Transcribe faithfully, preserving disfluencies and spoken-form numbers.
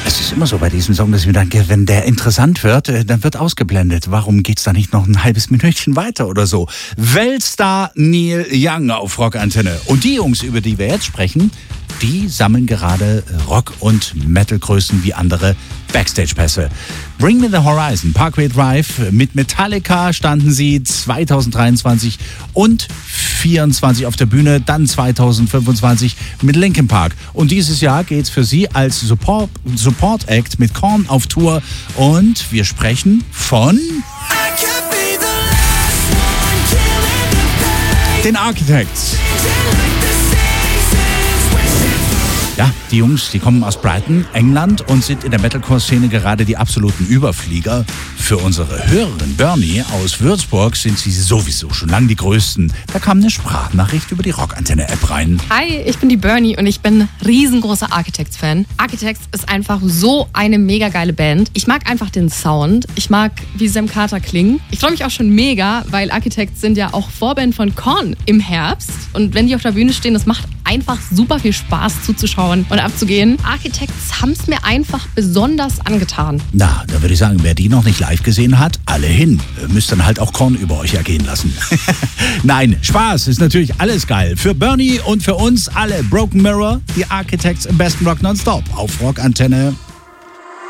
Es ist immer so bei diesem Song, dass ich mir denke, wenn der interessant wird, dann wird ausgeblendet. Warum geht's da nicht noch ein halbes Minütchen weiter oder so? Weltstar Neil Young auf Rockantenne. Und die Jungs, über die wir jetzt sprechen, die sammeln gerade Rock- und Metal-Größen wie andere Backstage-Pässe. Bring Me The Horizon, Parkway Drive. Mit Metallica standen sie zwanzig dreiundzwanzig und vierundzwanzig auf der Bühne, dann zwanzig fünfundzwanzig mit Linkin Park. Und dieses Jahr geht's für sie als Support, Support Act mit Korn auf Tour. Und wir sprechen von den Architects. Ja, die Jungs, die kommen aus Brighton, England und sind in der Metalcore-Szene gerade die absoluten Überflieger. Für unsere Hörerin Bernie aus Würzburg sind sie sowieso schon lange die Größten. Da kam eine Sprachnachricht über die Rockantenne-App rein. Hi, ich bin die Bernie und ich bin riesengroßer Architects-Fan. Architects ist einfach so eine mega geile Band. Ich mag einfach den Sound. Ich mag, wie Sam Carter klingt. Ich freue mich auch schon mega, weil Architects sind ja auch Vorband von Korn im Herbst. Und wenn die auf der Bühne stehen, das macht einfach super viel Spaß zuzuschauen und abzugehen. Architects haben es mir einfach besonders angetan. Na, da würde ich sagen, wer die noch nicht live gesehen hat, alle hin. Müsst dann halt auch Korn über euch ergehen lassen. Nein, Spaß ist natürlich alles geil. Für Bernie und für uns alle. Broken Mirror, die Architects im besten Rock nonstop auf Rockantenne.